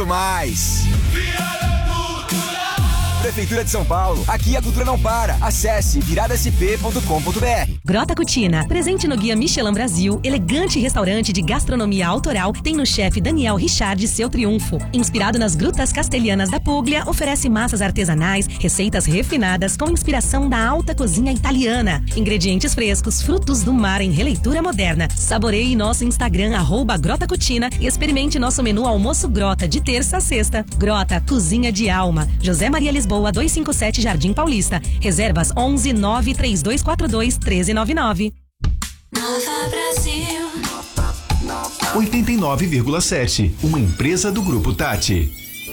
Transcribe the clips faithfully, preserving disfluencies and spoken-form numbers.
muito mais. Prefeitura de São Paulo. Aqui a cultura não para. Acesse virada s p ponto com ponto b r. Grota Cucina, presente no Guia Michelin Brasil, elegante restaurante de gastronomia autoral, tem no chefe Daniel Richard seu triunfo. Inspirado nas grutas castelhanas da Puglia, oferece massas artesanais, receitas refinadas com inspiração da alta cozinha italiana. Ingredientes frescos, frutos do mar em releitura moderna. Saboreie nosso Instagram, arroba Grota Cucina, e experimente nosso menu almoço Grota, de terça a sexta. Grota, cozinha de alma. José Maria Lisboa, duzentos e cinquenta e sete Jardim Paulista. Reservas onze nove três dois quatro dois um três nove nove. Nova Brasil. oitenta e nove vírgula sete, uma empresa do Grupo Tati.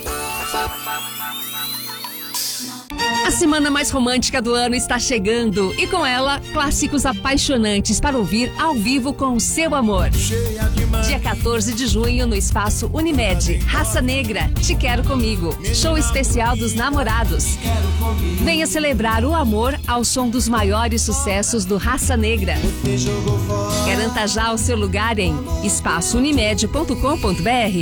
A semana mais romântica do ano está chegando e com ela, clássicos apaixonantes para ouvir ao vivo com o seu amor. Dia quatorze de junho no Espaço Unimed, Raça Negra, Te Quero Comigo, show especial dos namorados. Venha celebrar o amor ao som dos maiores sucessos do Raça Negra. Garanta já o seu lugar em espaço unimed ponto com ponto b r.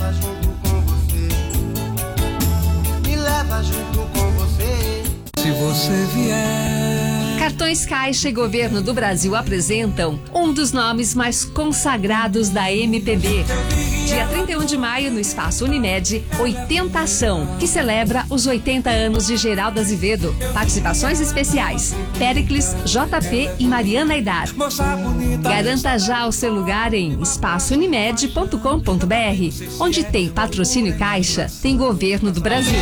Me leva junto com você. Se você vier. Cartões Caixa e Governo do Brasil apresentam um dos nomes mais consagrados da M P B. Dia trinta e um de maio, no Espaço Unimed, oitenta Ação, que celebra os oitenta anos de Geraldo Azevedo. Participações especiais: Péricles, J P e Mariana Aidar. Garanta já o seu lugar em espaço unimed ponto com ponto b r. Onde tem patrocínio Caixa, tem Governo do Brasil.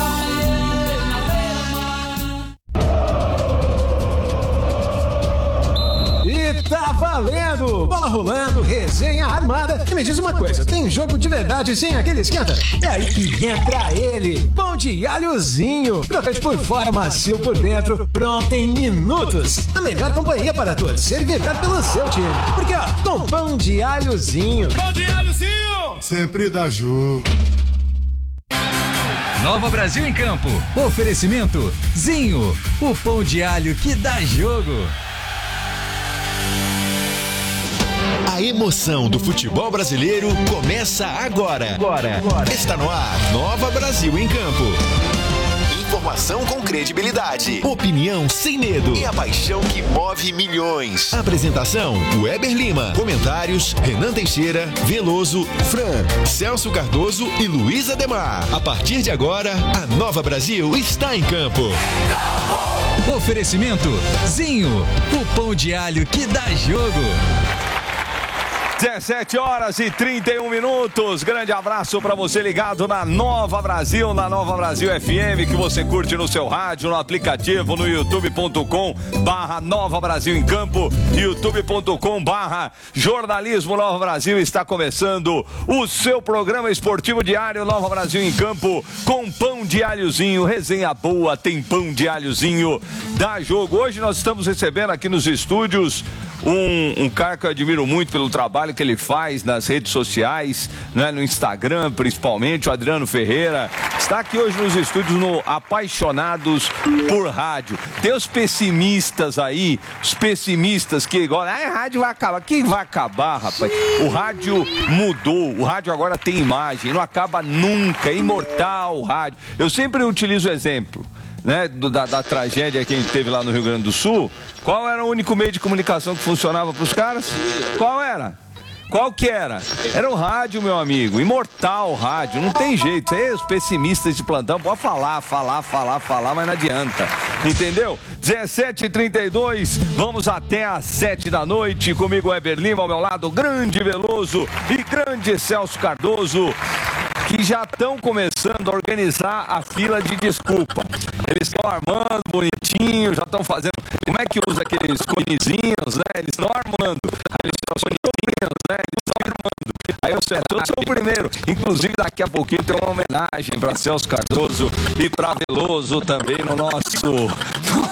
Tá valendo! Bola rolando, resenha armada. E me diz uma coisa, tem jogo de verdade sem aquele esquenta? É aí que entra ele, pão de alhozinho. Crocante por fora, macio por dentro, pronto em minutos. A melhor companhia para torcer e vibrar pelo seu time. Porque ó, com pão de alhozinho. Pão de alhozinho! Sempre dá jogo. Nova Brasil em Campo. Oferecimento Zinho, o pão de alho que dá jogo. A emoção do futebol brasileiro começa agora. Agora. Agora. Está no ar, Nova Brasil em Campo. Informação com credibilidade, opinião sem medo e a paixão que move milhões. Apresentação: Weber Lima. Comentários: Renan Teixeira, Veloso, Fran, Celso Cardoso e Luiz Ademar. A partir de agora, a Nova Brasil está em campo. Oferecimento Zinho, o pão de alho que dá jogo. dezessete horas e trinta e um minutos. Grande abraço para você ligado na Nova Brasil, na Nova Brasil F M, que você curte no seu rádio, no aplicativo, no youtube ponto com barra Nova Brasil em Campo, youtube ponto com barra Jornalismo Nova Brasil. Está começando o seu programa esportivo diário Nova Brasil em Campo, com pão de alhozinho, resenha boa, tem pão de alhozinho, dá jogo. Hoje nós estamos recebendo aqui nos estúdios Um, um cara que eu admiro muito pelo trabalho que ele faz nas redes sociais, né, no Instagram principalmente, o Adriano Ferreira. Está aqui hoje nos estúdios no Apaixonados por Rádio. Tem os pessimistas aí, os pessimistas que agora, ah, a rádio vai acabar. Quem vai acabar, rapaz? O rádio mudou, o rádio agora tem imagem, não acaba nunca, é imortal o rádio. Eu sempre utilizo o exemplo, né, do, da, da tragédia que a gente teve lá no Rio Grande do Sul. Qual era o único meio de comunicação que funcionava para os caras? Qual era? Qual que era? Era o rádio, meu amigo. Imortal o rádio, não tem jeito. Aí, os pessimistas de plantão, pode falar, falar, falar, falar, mas não adianta. Entendeu? dezessete e trinta e dois, vamos até às sete da noite. Comigo, Weber Lima, ao meu lado, grande Veloso e grande Celso Cardoso, que já estão começando a organizar a fila de desculpa. Eles estão armando bonitinho, já estão fazendo... Como é que usa aqueles conezinhos, né? Eles estão armando. Aí eles estão conezinhos, né? Eles estão armando. Aí eu sou, eu sou o primeiro. Inclusive, daqui a pouquinho tem uma homenagem para Celso Cardoso e para Veloso também no nosso...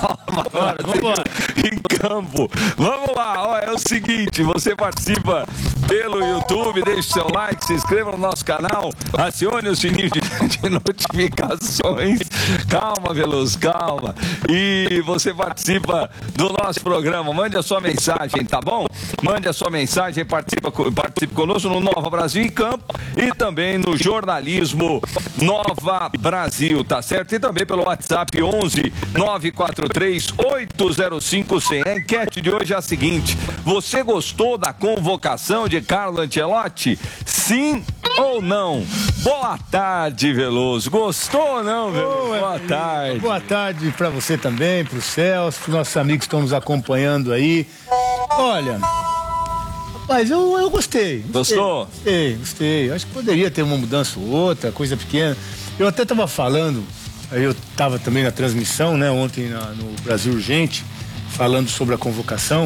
Bora, vambora. Em campo. Vamos lá, ó, é o seguinte, você participa pelo YouTube, deixe seu like, se inscreva no nosso canal, acione o sininho de, de notificações. Calma, Veloso, calma. E você participa do nosso programa, mande a sua mensagem, tá bom? Mande a sua mensagem, participa, participe conosco no Nova Brasil em Campo e também no Jornalismo Nova Brasil, tá certo? E também pelo WhatsApp onze nove quatro três oito zero cinco cem. A enquete de hoje é a seguinte: você gostou da convocação de Carlo Ancelotti? Sim ou não? Boa tarde, Veloso. Gostou ou não, Veloso? Boa, Boa tarde. Boa tarde para você também, para o Celso, para os nossos amigos que estão nos acompanhando aí. Olha, rapaz, eu, eu gostei. Gostou? Gostei, gostei. Acho que poderia ter uma mudança ou outra, coisa pequena. Eu até estava falando, eu estava também na transmissão, né, ontem na, no Brasil Urgente, falando sobre a convocação.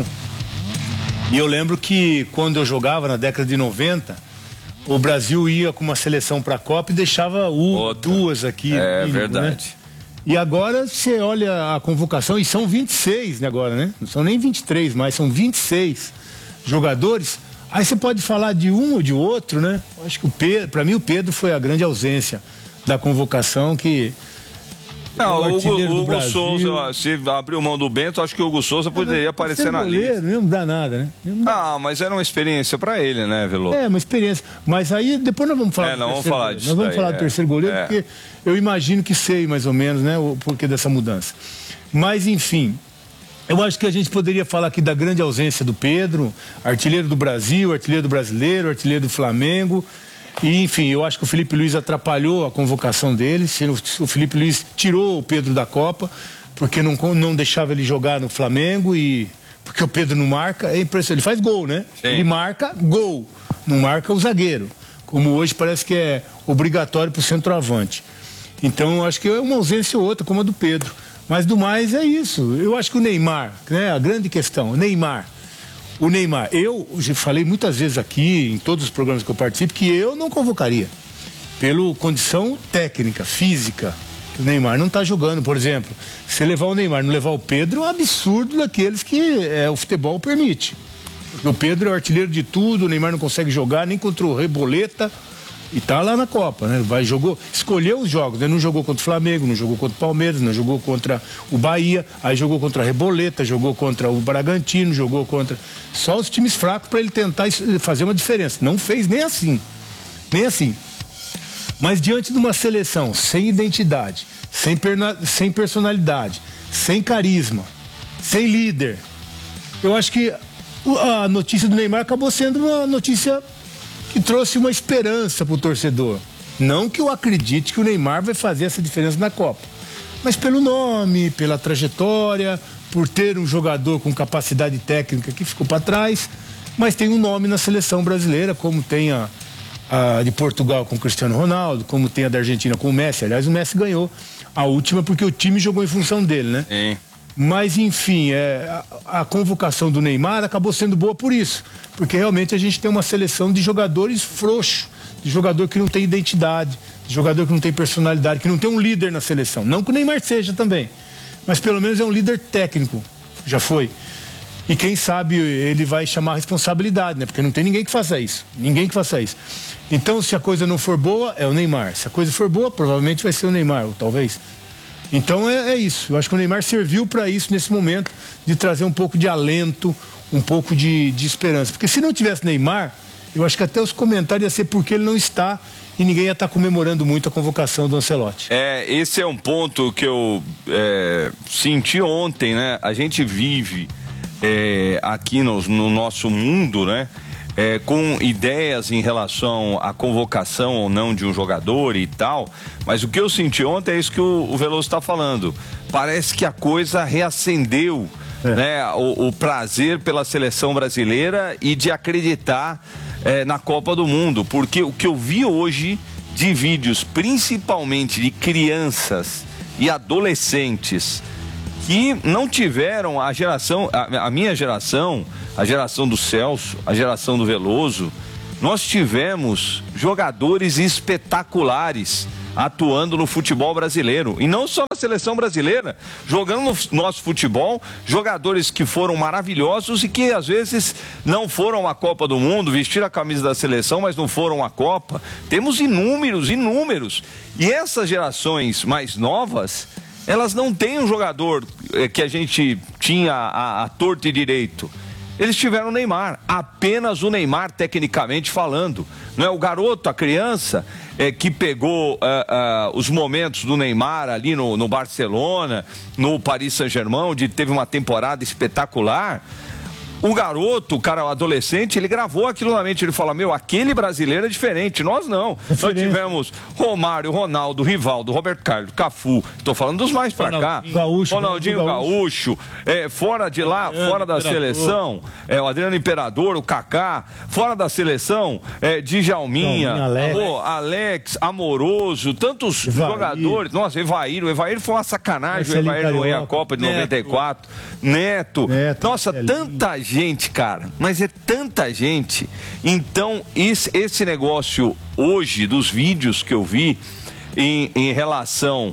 E eu lembro que quando eu jogava na década de noventa, o Brasil ia com uma seleção para a Copa e deixava uma, duas aqui. É mínimo, verdade. Né? E agora você olha a convocação, e são vinte e seis né, agora, né? Não são nem vinte e três mais, são vinte e seis jogadores. Aí você pode falar de um ou de outro, né? Eu acho que o Pedro, para mim o Pedro foi a grande ausência da convocação, que... Não, o Hugo, Hugo Souza, se abriu mão do Bento, acho que o Hugo Souza poderia aparecer na lista. Não dá nada, né? Não ah, mas era uma experiência pra ele, né, Veloso? É, uma experiência. Mas aí, depois nós vamos falar é, do não terceiro vamos falar goleiro. disso. Nós vamos daí, falar é. do terceiro goleiro, é. porque eu imagino que sei mais ou menos, né, o porquê dessa mudança. Mas, enfim, eu acho que a gente poderia falar aqui da grande ausência do Pedro, artilheiro do Brasil, artilheiro do brasileiro, artilheiro do Flamengo. E, enfim, eu acho que o Felipe Luiz atrapalhou a convocação dele. O Felipe Luiz tirou o Pedro da Copa, porque não, não deixava ele jogar no Flamengo, e porque o Pedro não marca. É impressionante, ele faz gol, né? Sim. Ele marca gol, não marca o zagueiro, como hoje parece que é obrigatório para o centroavante. Então, eu acho que é uma ausência ou outra, como a do Pedro. Mas do mais é isso. Eu acho que o Neymar, né? A grande questão, o Neymar. O Neymar, eu já falei muitas vezes aqui, em todos os programas que eu participo, que eu não convocaria. Pela condição técnica, física, que o Neymar não está jogando. Por exemplo, se levar o Neymar e não levar o Pedro, é um absurdo daqueles que é, o futebol permite. Porque o Pedro é o artilheiro de tudo, o Neymar não consegue jogar nem contra o Reboleta. E tá lá na Copa, né? Vai, jogou, escolheu os jogos, né? Não jogou contra o Flamengo, não jogou contra o Palmeiras, não jogou contra o Bahia, aí jogou contra a Reboleta, jogou contra o Bragantino, jogou contra... Só os times fracos para ele tentar fazer uma diferença. Não fez nem assim, nem assim. Mas diante de uma seleção sem identidade, sem, perna... sem personalidade, sem carisma, sem líder, eu acho que a notícia do Neymar acabou sendo uma notícia... que trouxe uma esperança para o torcedor. Não que eu acredite que o Neymar vai fazer essa diferença na Copa, mas pelo nome, pela trajetória, por ter um jogador com capacidade técnica que ficou para trás, mas tem um nome na seleção brasileira, como tem a, a de Portugal com o Cristiano Ronaldo, como tem a da Argentina com o Messi. Aliás, o Messi ganhou a última porque o time jogou em função dele, né? Sim. Mas, enfim, é, a, a convocação do Neymar acabou sendo boa por isso. Porque realmente a gente tem uma seleção de jogadores frouxos, de jogador que não tem identidade, de jogador que não tem personalidade, que não tem um líder na seleção. Não que o Neymar seja também, mas pelo menos é um líder técnico, já foi. E quem sabe ele vai chamar a responsabilidade, né? Porque não tem ninguém que faça isso, ninguém que faça isso. Então, se a coisa não for boa, é o Neymar. Se a coisa for boa, provavelmente vai ser o Neymar, ou talvez... Então é, é isso, eu acho que o Neymar serviu para isso nesse momento, de trazer um pouco de alento, um pouco de, de esperança. Porque se não tivesse Neymar, eu acho que até os comentários iam ser porque ele não está e ninguém ia estar comemorando muito a convocação do Ancelotti. É, esse é um ponto que eu é, senti ontem, né? A gente vive é, aqui no, no nosso mundo, né? É, com ideias em relação à convocação ou não de um jogador e tal, mas o que eu senti ontem é isso que o, o Veloso está falando. Parece que a coisa reacendeu, é. né, o, o prazer pela seleção brasileira e de acreditar é, na Copa do Mundo, porque o que eu vi hoje de vídeos, principalmente de crianças e adolescentes que não tiveram a geração, a, a minha geração, a geração do Celso, a geração do Veloso, nós tivemos jogadores espetaculares atuando no futebol brasileiro. E não só na seleção brasileira, jogando no nosso futebol, jogadores que foram maravilhosos e que às vezes não foram à Copa do Mundo, vestiram a camisa da seleção, mas não foram à Copa. Temos inúmeros, inúmeros. E essas gerações mais novas, elas não têm um jogador eh, que a gente tinha a, a torto e direito. Eles tiveram o Neymar, apenas o Neymar tecnicamente falando. Não é o garoto, a criança, é, que pegou uh, uh, os momentos do Neymar ali no, no Barcelona, no Paris Saint-Germain, onde teve uma temporada espetacular. O garoto, o cara, o adolescente, ele gravou aquilo na mente, ele fala, meu, aquele brasileiro é diferente, nós não. Nós tivemos Romário, Ronaldo, Rivaldo, Roberto Carlos, Cafu, estou falando dos mais pra cá. Gaúcho, Ronaldinho Gaúcho, é, fora de lá, é, fora da Imperador. Seleção, é, o Adriano Imperador, o Kaká, fora da seleção, é, Djalminha, Alex. Pô, Alex, Amoroso, tantos Evair. jogadores, nossa, Evair, o Evair foi uma sacanagem, o Evair não ia à Copa de Neto. noventa e quatro, Neto, Neto nossa, é tanta gente, cara, mas é tanta gente. Então, esse, esse negócio hoje, dos vídeos que eu vi em, em relação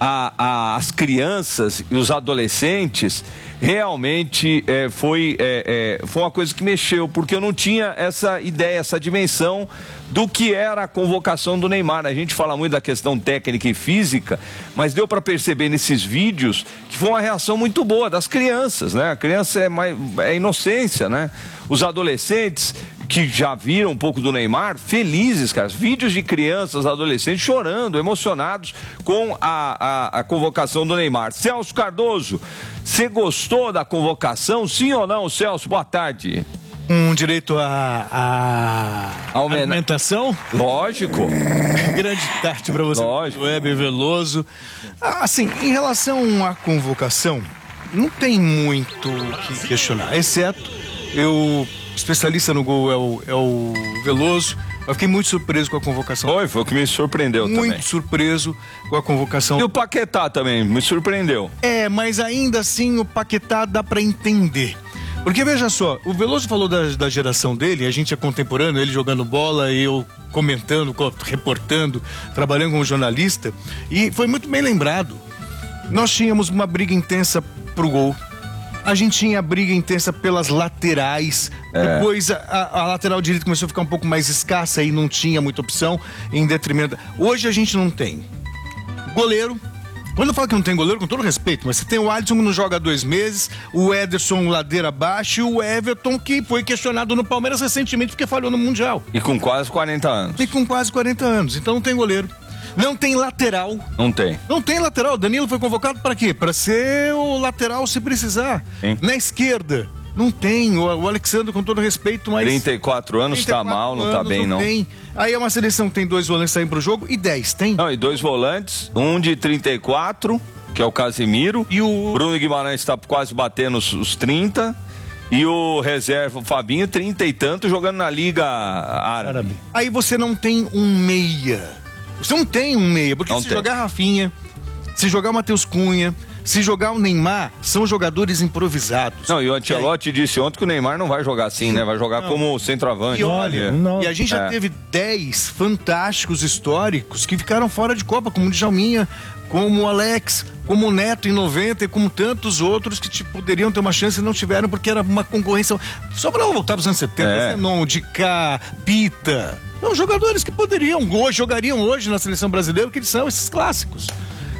às crianças e os adolescentes, realmente é, foi, é, é, foi uma coisa que mexeu, porque eu não tinha essa ideia, essa dimensão do que era a convocação do Neymar. A gente fala muito da questão técnica e física, mas deu para perceber nesses vídeos que foi uma reação muito boa das crianças, né? A criança é, mais, é inocência, né? Os adolescentes que já viram um pouco do Neymar, felizes, cara. Vídeos de crianças, adolescentes chorando, emocionados com a, a, a convocação do Neymar. Celso Cardoso, você gostou da convocação? Sim ou não, Celso? Boa tarde. Um direito a, a... alimentação? Lógico. Grande tarde para você. Lógico. Weber Veloso. Assim, em relação à convocação, não tem muito o que questionar, exceto eu, especialista no gol é o, é o Veloso. Eu fiquei muito surpreso com a convocação. Foi, foi o que me surpreendeu muito também. Muito surpreso com a convocação. E o Paquetá também, me surpreendeu. É, mas ainda assim o Paquetá dá para entender. Porque veja só, o Veloso falou da, da geração dele, a gente é contemporâneo, ele jogando bola, eu comentando, reportando, trabalhando como jornalista, e foi muito bem lembrado. Nós tínhamos uma briga intensa pro gol, a gente tinha briga intensa pelas laterais, é. Depois a, a lateral direita começou a ficar um pouco mais escassa e não tinha muita opção, em detrimento... Hoje a gente não tem goleiro. Quando eu falo que não tem goleiro, com todo respeito, mas você tem o Alisson que não joga há dois meses, o Ederson ladeira abaixo e o Everton que foi questionado no Palmeiras recentemente porque falhou no Mundial. E com quase quarenta anos. E com quase quarenta anos, então não tem goleiro. Não tem lateral. Não tem. Não tem lateral. O Danilo foi convocado para quê? Para ser o lateral se precisar. Sim. Na esquerda, não tem. O, o Alexandre, com todo respeito, mas... trinta e quatro anos, trinta e quatro tá mal, não tá bem, não. não. Tem. Aí é uma seleção que tem dois volantes saindo pro jogo e dez, tem? Não, e dois volantes, um de trinta e quatro, que é o Casimiro. E o... Bruno Guimarães está quase batendo os, os trinta. E o reserva, o Fabinho, trinta e tanto, jogando na Liga Árabe. Aí você não tem um meia. Você não tem um meia, porque não se tem. Jogar Rafinha, se jogar o Matheus Cunha, se jogar o Neymar, são jogadores improvisados. Não, e o Ancelotti disse ontem que o Neymar não vai jogar assim, né? Vai jogar não. como centroavante. E olha, e a gente já é. teve dez fantásticos históricos que ficaram fora de Copa, como o Djalminha, como o Alex, como o Neto em noventa e como tantos outros que tipo, poderiam ter uma chance e não tiveram porque era uma concorrência. Só para voltar para os anos setenta, é. Zenon, Dicá, Pita... São jogadores que poderiam, hoje, jogariam hoje na seleção brasileira, que eles são esses clássicos.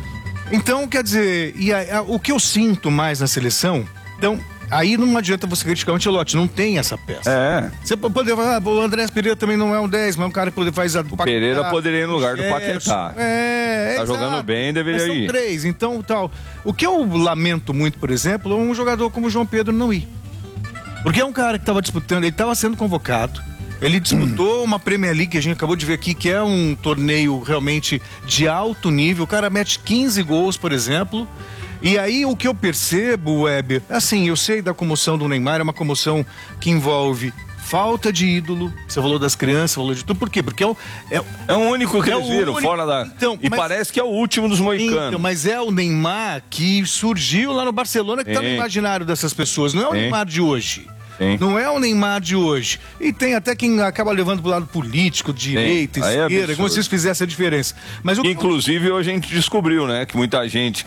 Então, quer dizer, e a, a, o que eu sinto mais na seleção, então, aí não adianta você criticar o Ancelotti, não tem essa peça. É. Você pode falar, ah, o Andrés Pereira também não é um dez, mas é um cara que poder fazer... O Pereira poderia ir no lugar do Paquetá. É, Tá exato. Jogando bem, deveria mas são ir. três, então, tal. O que eu lamento muito, por exemplo, é um jogador como o João Pedro não ir. Porque é um cara que estava disputando, ele estava sendo convocado, ele disputou uma Premier League que a gente acabou de ver aqui, que é um torneio realmente de alto nível. O cara mete quinze gols, por exemplo. E aí o que eu percebo, Weber, assim, eu sei da comoção do Neymar, é uma comoção que envolve falta de ídolo. Você falou das crianças, falou de tudo. Por quê? Porque é o... É, é o único que é eles viram, único... fora da... Então, e mas... parece que é o último dos moicanos. Então, mas é o Neymar que surgiu lá no Barcelona, que está no imaginário dessas pessoas. Não é o Sim. Neymar de hoje. Sim. Não é o Neymar de hoje. E tem até quem acaba levando pro lado político, direita, Sim. Aí é esquerda, como absurdo. se isso fizesse a diferença. Mas o... Inclusive, hoje a gente descobriu, né, que muita gente